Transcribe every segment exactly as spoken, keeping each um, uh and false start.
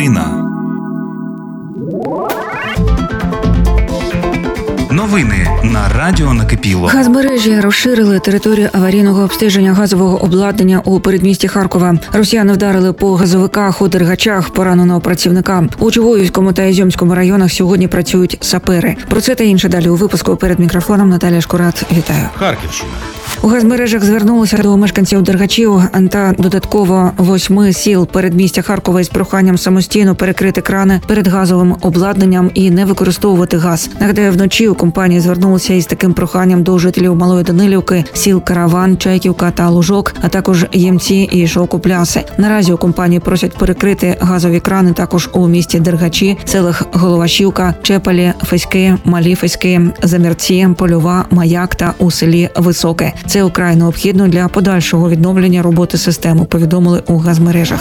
Людина. Новини на Радіо Накипіло. Газмережі розширили територію аварійного обстеження газового обладнання у передмісті Харкова. Росіяни вдарили по газовиках у Дергачах пораненого працівника. У Чугуївському та Ізюмському районах сьогодні працюють сапери. Про це та інше далі у випуску. Перед мікрофоном Наталія Шкурат. Вітаю. Харківщина. У газмережах звернулися до мешканців Дергачів та додатково восьми сіл передмістя Харкова із проханням самостійно перекрити крани перед газовим обладнанням і не використовувати газ. Нагадаю, вночі у компанії звернулися із таким проханням до жителів Малої Данилівки, сіл Караван, Чайківка та Лужок, а також Ємці і Шовкопляси. Наразі у компанії просять перекрити газові крани також у місті Дергачі, селах Головашівка, Чепалі, Феськи, Малі Феськи, Замірці, Польова, Маяк та у селі Високе. Це вкрай необхідно для подальшого відновлення роботи системи, повідомили у газмережах.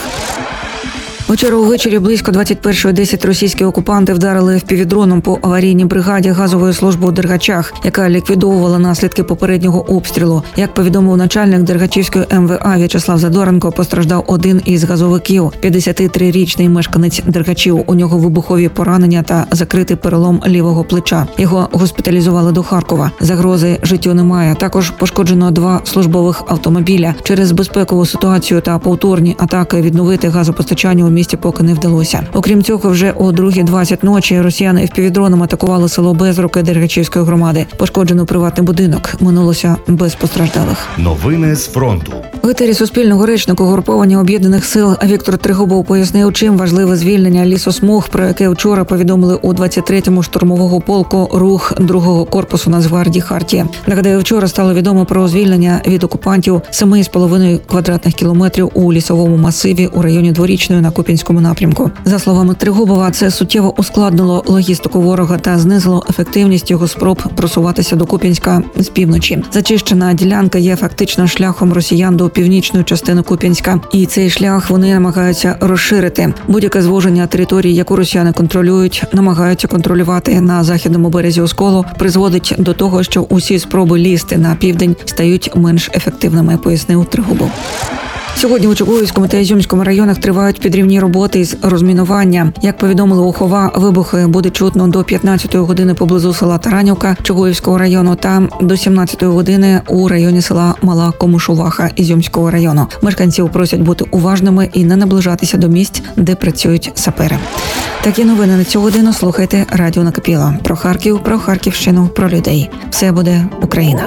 Вчора увечері близько двадцять першої десять російські окупанти вдарили впівдроном по аварійній бригаді газової служби у Дергачах, яка ліквідовувала наслідки попереднього обстрілу. Як повідомив начальник Дергачівської ем ве а В'ячеслав Задоренко, постраждав один із газовиків – п'ятдесятитрирічний мешканець Дергачів. У нього вибухові поранення та закритий перелом лівого плеча. Його госпіталізували до Харкова. Загрози життю немає. Також пошкоджено два службових автомобіля. Через безпекову ситуацію та повторні атаки відновити газопостачання у місті поки не вдалося. Окрім цього, вже о другій двадцять ночі росіяни впівдроном атакували село Безруки Дергачівської громади. Пошкоджено приватний будинок. Минулося без постраждалих. Новини з фронту. В етері Суспільного речник угруповання Об'єднаних сил Віктор Тригубов пояснив, чим важливе звільнення лісосмуг, про яке вчора повідомили у двадцять третьому штурмового полку рух другого корпусу Нацгвардії Хартія. Нагадаю, вчора стало відомо про звільнення від окупантів семи з половиною квадратних кілометрів у лісовому масиві у районі Дворічної на Куп'янському напрямку. За словами Тригубова, це суттєво ускладнило логістику ворога та знизило ефективність його спроб просуватися до Куп'янська з півночі. Зачищена ділянка є фактично шляхом росіян до північної частини Куп'янська, і цей шлях вони намагаються розширити. Будь-яке звуження території, яку росіяни контролюють, намагаються контролювати на західному березі Осколу, призводить до того, що усі спроби лізти на південь стають менш ефективними, пояснив Тригубов. Сьогодні у Чугуївському та Ізюмському районах тривають підрівні роботи із розмінування. Як повідомили у Хова, вибухи буде чутно до п'ятнадцятої години поблизу села Таранівка Чугуївського району та до сімнадцятої години у районі села Мала Комишуваха Ізюмського району. Мешканців просять бути уважними і не наближатися до місць, де працюють сапери. Такі новини на цю годину слухайте Радіо Накипіло. Про Харків, про Харківщину, про людей. Все буде Україна.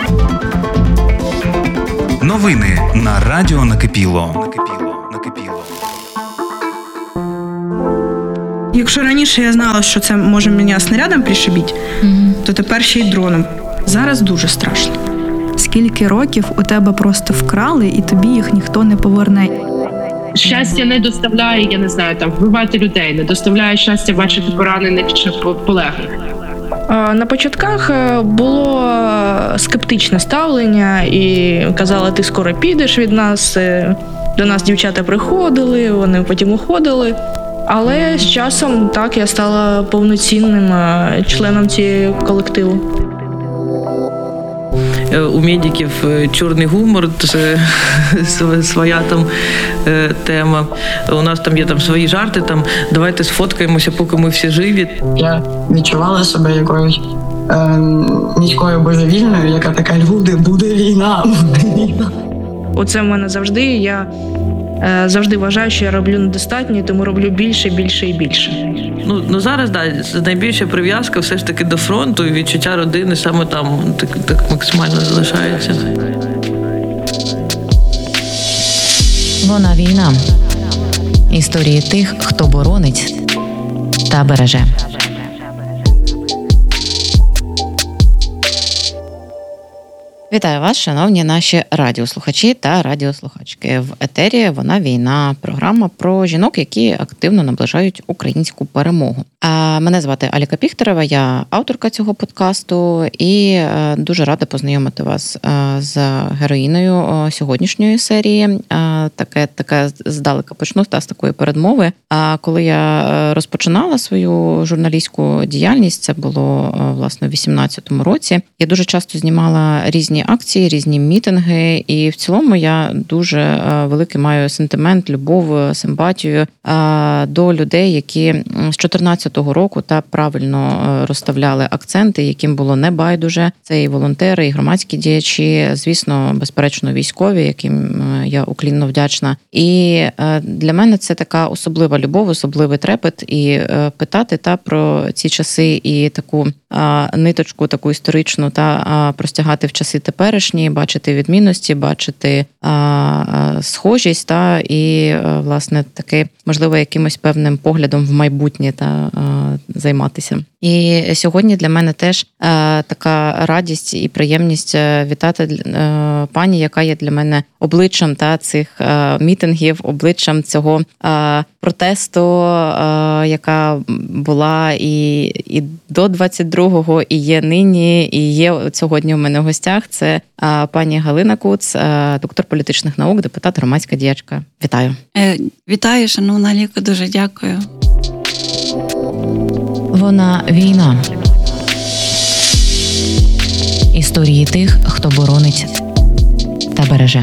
Новини на Радіо Накипіло. Накипіло. Накипіло. Якщо раніше я знала, що це може мене снарядом пришибити, mm-hmm. то тепер ще й дроном. Зараз дуже страшно. Скільки років у тебе просто вкрали, і тобі їх ніхто не поверне? Щастя не доставляє, я не знаю, там вбивати людей, не доставляє щастя бачити поранених чи полеглих. На початках було скептичне ставлення і казали, ти скоро підеш від нас. До нас дівчата приходили, вони потім уходили. Але з часом так я стала повноцінним членом цього колективу. У медиків чорний гумор, це своя там тема. У нас там є там свої жарти, там давайте сфоткаємося, поки ми всі живі. Я відчувала себе якоюсь е, міською божевільною, яка така, люди, буде війна, буде війна. Оце в мене завжди, я е, завжди вважаю, що я роблю недостатньо, тому роблю більше, більше і більше. Ну, ну зараз, да, найбільша прив'язка все ж таки до фронту, і відчуття родини саме там так, так максимально залишається. Вона війна. Історії тих, хто боронить та береже. Вітаю вас, шановні наші радіослухачі та радіослухачки. В етері «Вона війна» – програма про жінок, які активно наближають українську перемогу. Мене звати Аліка Піхтерева, я авторка цього подкасту і дуже рада познайомити вас з героїною сьогоднішньої серії. Таке, таке здалека почну та з такої передмови. А коли я розпочинала свою журналістську діяльність, це було, власне, у вісімнадцятому році, я дуже часто знімала різні акції, різні мітинги, і в цілому я дуже великий маю сентимент, любов, симпатію до людей, які з чотирнадцятого року та правильно розставляли акценти, яким було не байдуже. Це і волонтери, і громадські діячі, звісно, безперечно, військові, яким я уклінно вдячна. І для мене це така особлива любов, особливий трепет, і питати та про ці часи і таку ниточку, таку історичну, та простягати в часи теперішні, бачити відмінності, бачити схожість, та і, власне, таки, можливо, якимось певним поглядом в майбутнє та займатися. І сьогодні для мене теж така радість і приємність вітати пані, яка є для мене обличчям та цих мітингів, обличчям цього протесту, яка була і, і до двадцять другого, і є нині, і є сьогодні у мене в гостях. Це пані Галина Куц, доктор політичних наук, депутат, громадська діячка. Вітаю. Вітаю, шановна Аліко, дуже дякую. Вона війна. Історії тих, хто боронить та береже.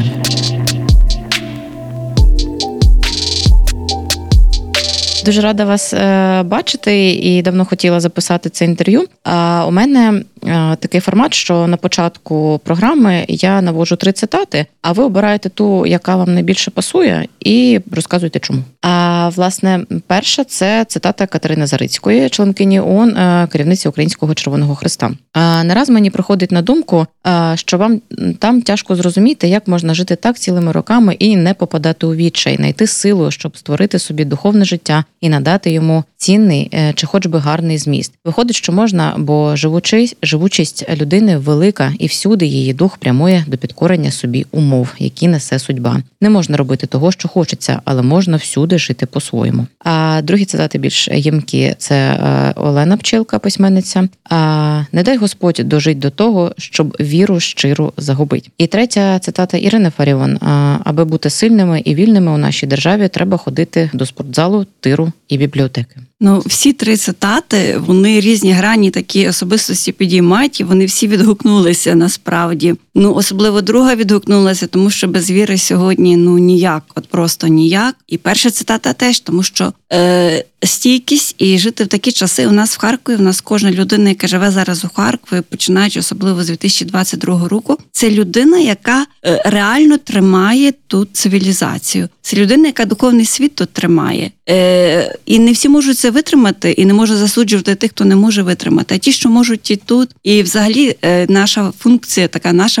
Дуже рада вас бачити і давно хотіла записати це інтерв'ю. У мене такий формат, що на початку програми я наводжу три цитати, а ви обираєте ту, яка вам найбільше пасує, і розказуєте чому. А, власне, перша – це цитата Катерини Зарицької, членкині ООН, керівниці Українського Червоного Хреста. Не раз мені приходить на думку, що вам там тяжко зрозуміти, як можна жити так цілими роками і не попадати у відчай, знайти силу, щоб створити собі духовне життя і надати йому цінний чи хоч би гарний зміст. Виходить, що можна, бо живучись, живучість людини велика, і всюди її дух прямує до підкорення собі умов, які несе судьба. Не можна робити того, що хочеться, але можна всюди жити по-своєму. А другі цитати більш ємкі – це Олена Пчілка, письменниця. А, «Не дай Господь дожить до того, щоб віру щиру загубить». І третя цитата Ірини Фаріон. А, «Аби бути сильними і вільними у нашій державі, треба ходити до спортзалу, тиру і бібліотеки». Ну, всі три цитати, вони різні грані такі особистості підіймають, і вони всі відгукнулися насправді. Ну, особливо друга відгукнулася, тому що без віри сьогодні, ну, ніяк, от просто ніяк. І перша цитата теж, тому що е, стійкість і жити в такі часи у нас в Харкові, у нас кожна людина, яка живе зараз у Харкові, починаючи особливо з дві тисячі двадцять другого року, це людина, яка е, реально тримає тут цивілізацію. Це людина, яка духовний світ тут тримає. Е, і не всі можуть це витримати, і не можу засуджувати тих, хто не може витримати. А ті, що можуть, ті тут. І взагалі е, наша функція, така наша,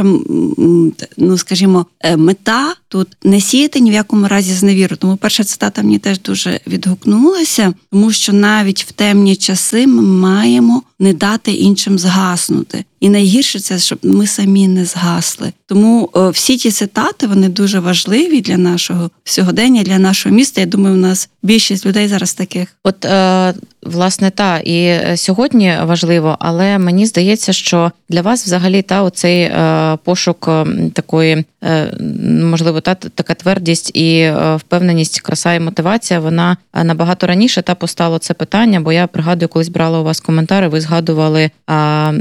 ну скажімо, е, мета тут не сіяти ні в якому разі зневіру. Тому перша цитата мені теж дуже відгукнулася, тому що навіть в темні часи ми маємо не дати іншим згаснути. І найгірше це, щоб ми самі не згасли. Тому о, всі ті цитати, вони дуже важливі для нашого сьогодення, для нашого міста. Я думаю, у нас більшість людей зараз таких. От, е, власне, та, і сьогодні важливо, але мені здається, що для вас взагалі та оцей е, пошук е, такої, е, можливо, та така твердість і е, впевненість, краса і мотивація, вона набагато раніше та постало це питання, бо я пригадую, колись брала у вас коментари, ви згадували е,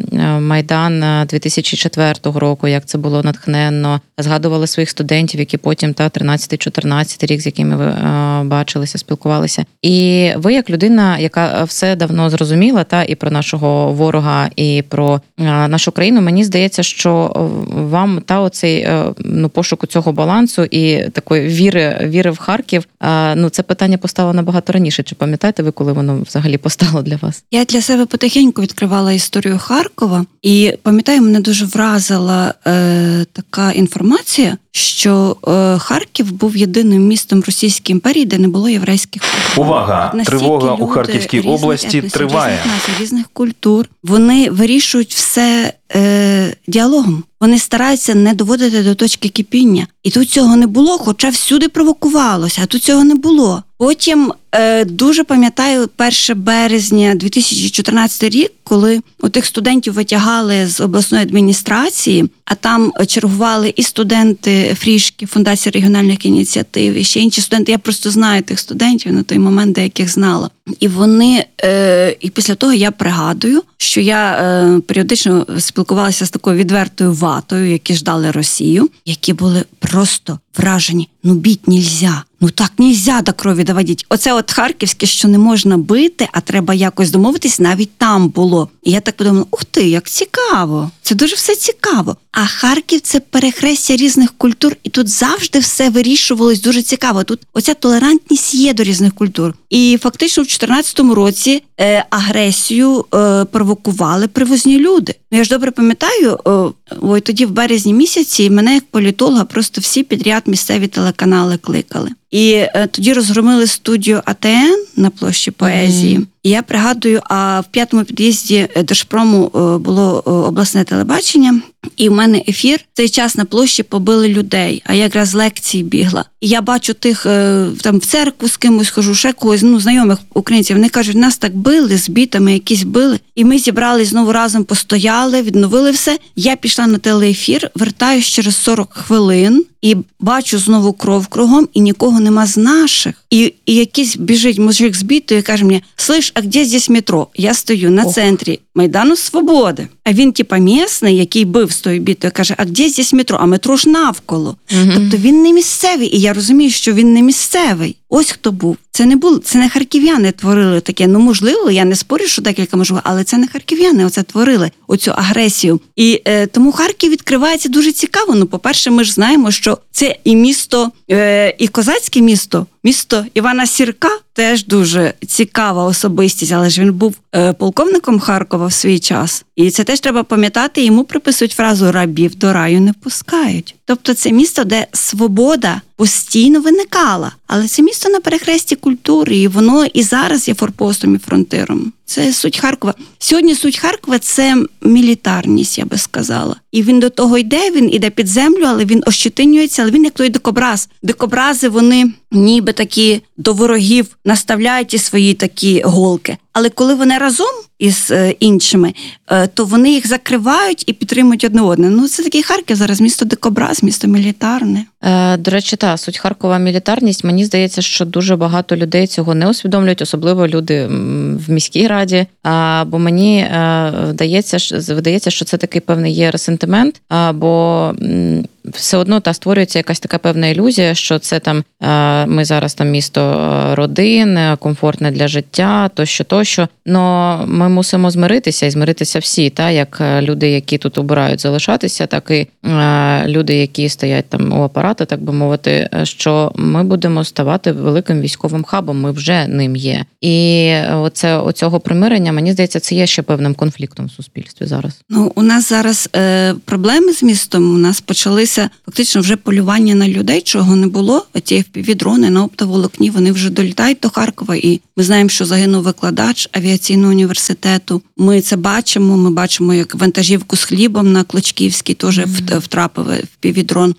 Майдан дві тисячі четвертого року, як це було натхненно, згадували своїх студентів, які потім та тринадцятий-чотирнадцятий рік, з якими ви е, бачилися, спілкувалися. І ви, як людина, яка все давно зрозуміла, та і про нашого ворога, і про е, нашу країну, мені здається, що вам та оцей е, ну, пошуку цього балансу і такої віри, віри в Харків, е, ну, це питання постало набагато раніше. Чи пам'ятаєте ви, коли воно взагалі постало для вас? Я для себе потихеньку відкривала історію Харкова, і пам'ятаю, мене дуже вразила е, така інформація, що е, Харків був єдиним містом Російської імперії, де не було єврейських культур. Увага! Тривога у Харківській області етносів, триває. Різних націй, різних культур. Вони вирішують все е, діалогом. Вони стараються не доводити до точки кипіння. І тут цього не було, хоча всюди провокувалося, а тут цього не було. Потім е, дуже пам'ятаю перше березня дві тисячі чотирнадцятий рік, коли у тих студентів витягали з обласної адміністрації, а там чергували і студенти Фрішки, Фундації регіональних ініціатив, і ще інші студенти. Я просто знаю тих студентів, на той момент деяких знала. І вони, е, і після того я пригадую, що я е, періодично спілкувалася з такою відвертою ватою, які ждали Росію, які були просто вражені. Ну, бить нельзя. Ну, так нельзя до крові доводити. Оце от харківське, що не можна бити, а треба якось домовитись, навіть там було. І я так подумала, ух ти, як цікаво. Це дуже все цікаво. А Харків – це перехрестя різних культур, і тут завжди все вирішувалось дуже цікаво. Тут оця толерантність є до різних культур. І фактично в чотирнадцятому році е, агресію е, провокували привозні люди. Ну, я ж добре пам'ятаю, о, ой, тоді в березні місяці мене як політолога просто всі підряд місцеві телеканали кликали. І е, тоді розгромили студію А Те Ен на площі Поезії. Mm-hmm. І я пригадую, а в п'ятому під'їзді Держпрому е, було е, обласне телебачення, і в мене ефір. В цей час на площі побили людей, а я якраз з лекції бігла. І я бачу тих, е, там в церкву з кимось хожу, ще когось, ну, знайомих українців. Вони кажуть, нас так били, з бітами якісь били. І ми зібрались знову разом, постояли, відновили все. Я пішла на телеефір, вертаюсь через сорок хвилин, і бачу знову кров кругом, і нікого нема з наших. І, і якийсь біжить мужик з бітою і каже мені, слиш, а де здесь метро? Я стою на Ох. центрі Майдану Свободи. А він, типа, місний, який бив з тою бітою, каже, а де здесь метро? А метро ж навколо. Угу. Тобто він не місцевий, і я розумію, що він не місцевий. Ось хто був. Це не було, це не харків'яни творили таке. Ну, можливо, я не спорю, що декілька можливо, але це не харків'яни оце творили, оцю агресію. І е, тому Харків відкривається дуже цікаво. Ну, по-перше, ми ж знаємо, що це і місто, е, і козацьке місто, місто Івана Сірка, теж дуже цікава особистість, але ж він був е, полковником Харкова в свій час. І це теж треба пам'ятати, йому приписують фразу «рабів до раю не пускають». Тобто це місто, де свобода постійно виникала. Але це місто на перехресті культури, і воно і зараз є форпостом і фронтиром. Це суть Харкова. Сьогодні суть Харкова – це мілітарність, я би сказала. І він до того йде, він іде під землю, але він ощетинюється, але він як той дикобраз. Дикобрази, вони ніби такі до ворогів наставляють і свої такі голки. Але коли вони разом із е, іншими, е, то вони їх закривають і підтримують одне одне. Ну, це такий Харків зараз, місто дикобраз, місто мілітарне. Е, до речі, та, суть Харкова мілітарність. Мені здається, що дуже багато людей цього не усвідомлюють, особливо люди в міській раді. А, бо мені е, вдається, видається, що це такий певний є ресентимент, а, бо м, все одно та створюється якась така певна ілюзія, що це там е, ми зараз там місто родин, комфортне для життя, тощо, тощо. Но ми мусимо змиритися, і змиритися всі, та, як люди, які тут обирають залишатися, так і е, люди, які стоять там у апараті, так би мовити, що ми будемо ставати великим військовим хабом, ми вже ним є. І оце, оцього примирення, мені здається, це є ще певним конфліктом в суспільстві зараз. Ну, у нас зараз е, проблеми з містом, у нас почалися фактично вже полювання на людей, чого не було. Оті еф пі ві-дрони на оптоволокні, вони вже долітають до Харкова, і ми знаємо, що загинув викладач авіаційного університету. Ми це бачимо, ми бачимо, як вантажівку з хлібом на Клочківській теж mm-hmm. втрапив еф пі ві-дрон.